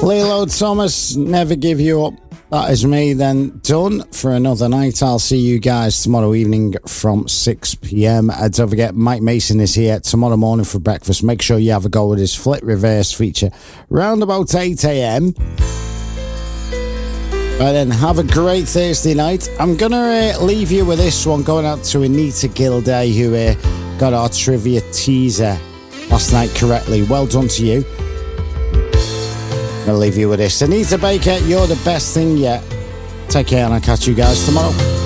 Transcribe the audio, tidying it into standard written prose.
Lilo Thomas, Never Give You Up. That is me then done for another night. I'll see you guys tomorrow evening from 6 p.m. Don't forget, Mike Mason is here tomorrow morning for breakfast. Make sure you have a go with his Flick Reverse feature round about 8 a.m. Right then, have a great Thursday night. I'm going to leave you with this one going out to Anita Gilday, who got our trivia teaser last night correctly. Well done to you. I'll leave you with this. Anita Baker, you're the best thing yet. Take care and I'll catch you guys tomorrow.